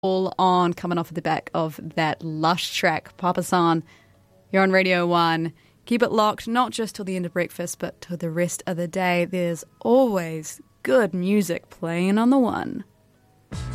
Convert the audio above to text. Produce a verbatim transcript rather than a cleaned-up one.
all on coming off the back of that lush track, Papa San. You're on Radio one. Keep it locked, not just till the end of breakfast, but till the rest of the day. There's always good music playing on the one.